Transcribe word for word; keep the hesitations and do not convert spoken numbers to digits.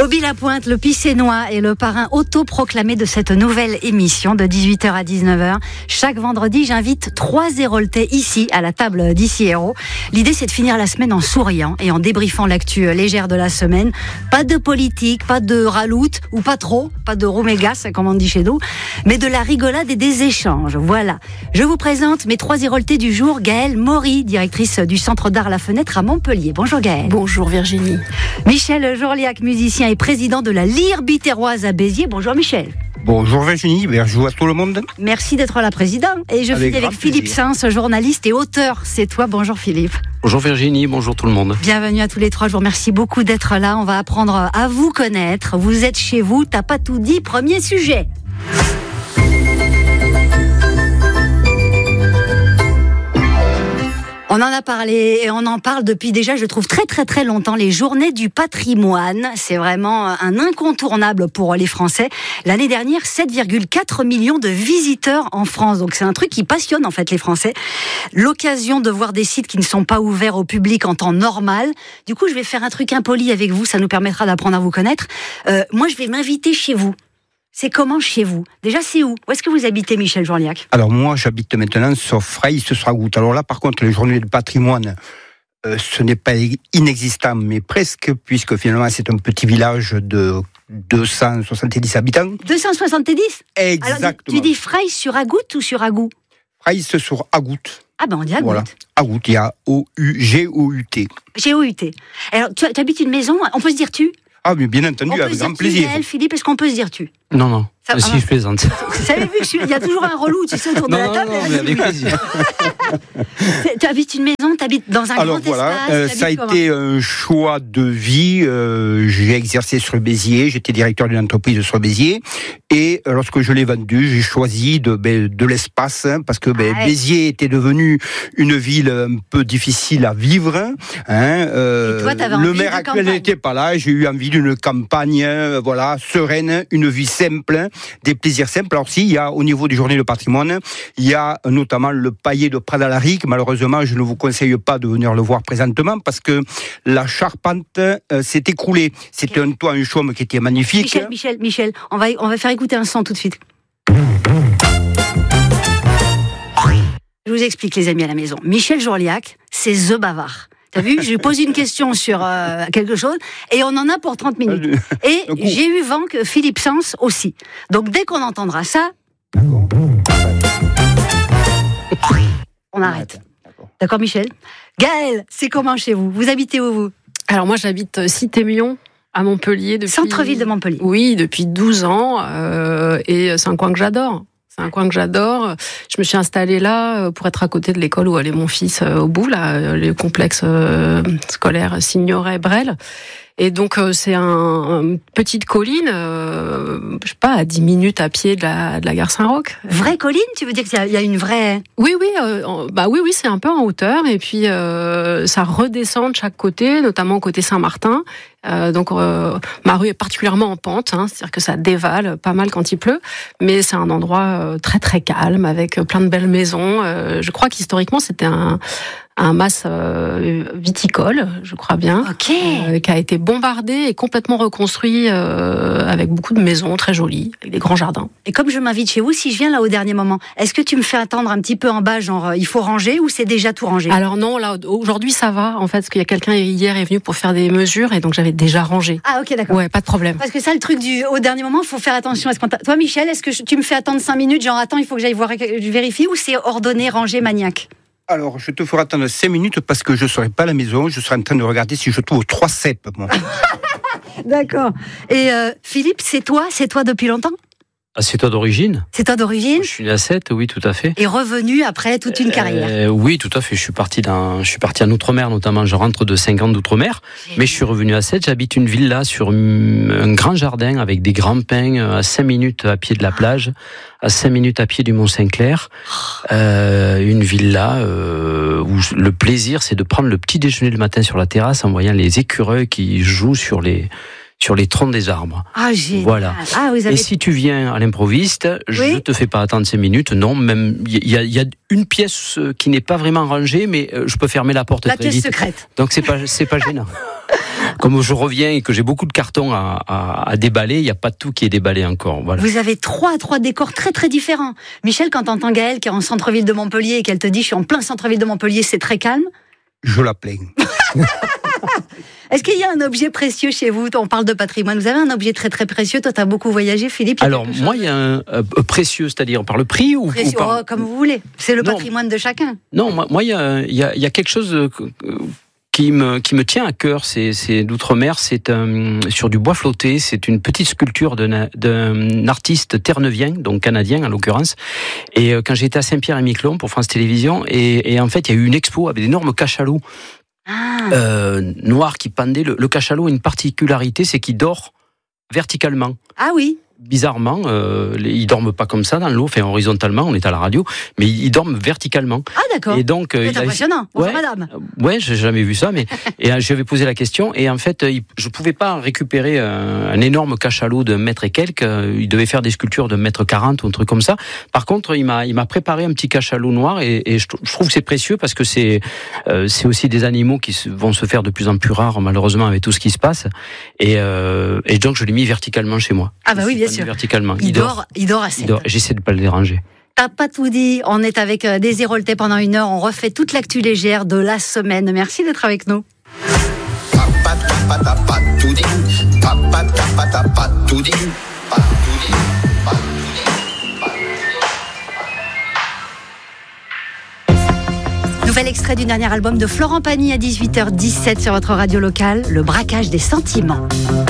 Bobby Lapointe, le Pissénois et le parrain autoproclamé de cette nouvelle émission de dix-huit heures à dix-neuf heures. Chaque vendredi, j'invite trois Héroltais ici, à la table d'Ici Héros. L'idée, c'est de finir la semaine en souriant et en débriefant l'actu légère de la semaine. Pas de politique, pas de raloute, ou pas trop, pas de roumégas, comme on dit chez nous, mais de la rigolade et des échanges. Voilà. Je vous présente mes trois Héroltais du jour. Gaëlle Maury, directrice du Centre d'Art La Fenêtre à Montpellier. Bonjour Gaëlle. Bonjour Virginie. Michel Jourliac, musicien et président de la Lyre Biterroise à Béziers. Bonjour Michel. Bonjour Virginie, bonjour à tout le monde. Merci d'être là, président. Et je Avec suis avec Philippe plaisir. Sainz, journaliste et auteur. C'est toi, bonjour Philippe. Bonjour Virginie, bonjour tout le monde. Bienvenue à tous les trois, je vous remercie beaucoup d'être là. On va apprendre à vous connaître. Vous êtes chez vous, t'as pas tout dit. Premier sujet. On en a parlé et on en parle depuis déjà, je trouve, très très très longtemps. Les journées du patrimoine, c'est vraiment un incontournable pour les Français. L'année dernière, sept virgule quatre millions de visiteurs en France. Donc c'est un truc qui passionne en fait les Français. L'occasion de voir des sites qui ne sont pas ouverts au public en temps normal. Du coup, je vais faire un truc impoli avec vous, ça nous permettra d'apprendre à vous connaître. Euh, moi, je vais m'inviter chez vous. C'est comment chez vous? Déjà, c'est où? Où est-ce que vous habitez, Michel Jourliac? Alors moi, j'habite maintenant sur Frey-Stragout. Alors là, par contre, les journées de patrimoine, euh, ce n'est pas inexistant, mais presque, puisque finalement, c'est un petit village de deux cent soixante-dix habitants. deux cent soixante-dix? Exactement. Alors, tu dis Frey sur Agout ou sur Agou? Frey-sur-Agout. Ah ben on dit Agout. Voilà. Agout, il y a O U G O U T. G O U T. Alors, tu habites une maison, on peut se dire tu? Ah, mais bien entendu, On peut avec se dire grand tu, plaisir. Gaëlle, Philippe, est-ce qu'on peut se dire tu? Non, non, Ça, si ah, je plaisante. Vous avez vu qu'il y a toujours un relou, tu sais, autour de Non, la non, table. non, et mais là, avec plaisir. tu habites une maison, tu habites dans un Alors grand voilà, espace. euh, t'habites ça a comment? été un choix de vie. Euh, j'ai exercé sur Béziers, j'étais directeur d'une entreprise sur Béziers, et euh, lorsque je l'ai vendu, j'ai choisi de, ben, de l'espace, hein, parce que ben, Ah ouais. Béziers était devenu une ville un peu difficile à vivre. Hein, euh, Et toi, t'avais le envie maire de actuel campagne. n'était pas là, j'ai eu envie d'une campagne, euh, voilà, sereine, une vie simple, des plaisirs simples. Alors si, il y a au niveau des journées de patrimoine, il y a notamment le paillet de Pradalaric. Malheureusement, je ne vous conseille pas de venir le voir présentement parce que la charpente euh, s'est écroulée. C'était Okay. un toit, un chaume qui était magnifique. Michel, Michel, Michel, on va, on va faire écouter un son tout de suite. Je vous explique, les amis à la maison. Michel Jourliac, c'est The Bavard. T'as vu, je lui pose une question sur euh, quelque chose et on en a pour trente minutes. Et Donc, j'ai eu vent que Philippe Sainz aussi. Donc dès qu'on entendra ça, on arrête. D'accord, Michel? Gaëlle, c'est comment chez vous? Vous habitez où, vous? Alors moi j'habite Cité-Mion à Montpellier depuis... Centre-ville de Montpellier. Oui, depuis douze ans euh, et c'est un coin que j'adore. C'est un coin que j'adore. Je me suis installée là pour être à côté de l'école où allait mon fils au bout, là, le complexe scolaire Signoret-Brel. Et donc c'est un, une petite colline, euh, je sais pas, à dix minutes à pied de la, de la gare Saint-Roch. Vraie colline? Tu veux dire qu'il y a une vraie... Oui, oui, euh, bah oui, oui, c'est un peu en hauteur et puis euh, ça redescend de chaque côté, notamment côté Saint-Martin. Euh, donc euh, ma rue est particulièrement en pente, hein, c'est-à-dire que ça dévale pas mal quand il pleut, mais c'est un endroit euh, très très calme avec plein de belles maisons. Euh, je crois qu'historiquement c'était un un mas euh, viticole, je crois bien, Ok. euh, qui a été bombardé et complètement reconstruit euh, avec beaucoup de maisons très jolies, avec des grands jardins. Et comme je m'invite chez vous, si je viens là au dernier moment, est-ce que tu me fais attendre un petit peu en bas, genre euh, il faut ranger ou c'est déjà tout rangé? Alors non, là aujourd'hui ça va en fait, parce qu'il y a quelqu'un hier est venu pour faire des mesures et donc j'avais déjà rangé. Ah ok, d'accord. Ouais, pas de problème. Parce que ça, le truc du au dernier moment, il faut faire attention. Est-ce qu'on t'a- Toi, Michel, est-ce que je- tu me fais attendre cinq minutes, genre attends, il faut que j'aille voir, je vérifie, ou c'est ordonné, rangé, maniaque? Alors, je te ferai attendre cinq minutes parce que je ne serai pas à la maison. Je serai en train de regarder si je trouve trois cèpes, moi. D'accord. Et euh, Philippe, c'est toi, c'est toi depuis longtemps? Ah, c'est toi d'origine? C'est toi d'origine? Je suis né à Sète, oui, tout à fait. Et revenu après toute une carrière. Euh, oui, tout à fait. Je suis parti dans, je suis parti en Outre-mer, notamment. Je rentre de cinq ans d'Outre-mer. Mais je suis revenu à Sète. J'habite une villa sur un grand jardin avec des grands pins à cinq minutes à pied de la plage, à cinq minutes à pied du Mont-Saint-Clair. Euh, une villa euh, où le plaisir, c'est de prendre le petit déjeuner le matin sur la terrasse en voyant les écureuils qui jouent sur les, sur les troncs des arbres. Ah, génial. Voilà. Ah, vous avez... Et si tu viens à l'improviste, je Oui. te fais pas attendre cinq minutes. Non, même il y, y a une pièce qui n'est pas vraiment rangée, mais je peux fermer la porte La très pièce vite. secrète. Donc c'est pas c'est pas gênant. Comme je reviens et que j'ai beaucoup de cartons à, à, à déballer, il n'y a pas tout qui est déballé encore. Voilà. Vous avez trois, trois décors très très différents. Michel, quand t'entends Gaëlle qui est en centre-ville de Montpellier et qu'elle te dit je suis en plein centre-ville de Montpellier, c'est très calme. Je la plains. Est-ce qu'il y a un objet précieux chez vous? On parle de patrimoine. Vous avez un objet très très précieux. Toi, tu as beaucoup voyagé, Philippe. Alors, moi, il y a un euh, précieux, c'est-à-dire par le prix ou, précieux, ou par... oh, comme vous voulez. C'est le Non. patrimoine de chacun. Non, moi, moi, il y a, il y a, il y a quelque chose euh, qui me, qui me tient à cœur. C'est, c'est d'outre-mer. C'est un, sur du bois flotté. C'est une petite sculpture d'un, d'un artiste ternevien, donc canadien en l'occurrence. Et euh, quand j'étais à Saint-Pierre-et-Miquelon pour France Télévisions, et, et en fait, il y a eu une expo avec d'énormes cachalots. Ah. Euh, noir qui pendait. Le, le cachalot a une particularité, c'est qu'il dort verticalement. Ah oui. Bizarrement, euh, ils dorment pas comme ça dans l'eau, enfin horizontalement, on est à la radio, mais ils dorment verticalement. Ah d'accord. Et donc, euh, c'est il a- impressionnant. Bonjour Ouais. madame. Ouais, j'ai jamais vu ça, mais et euh, j'avais posé la question et en fait, euh, il- je pouvais pas récupérer un, un énorme cachalot de mètre et quelques. euh, Il devait faire des sculptures de mètre quarante ou un truc comme ça. Par contre, il m'a, il m'a préparé un petit cachalot noir et, et je, je trouve que c'est précieux parce que c'est, euh, c'est aussi des animaux qui se- vont se faire de plus en plus rares malheureusement avec tout ce qui se passe. Et, euh, et donc, je l'ai mis verticalement chez moi. Ah bah Je oui, suis bien pas mis sûr. Verticalement. Il dort, il dort à Il sept. dort. J'essaie de pas le déranger. T'as pas tout dit. On est avec euh, des Héroltais pendant une heure. On refait toute l'actu légère de la semaine. Merci d'être avec nous. Nouvel extrait du dernier album de Florent Pagny à dix-huit heures dix-sept sur votre radio locale, Le braquage des sentiments.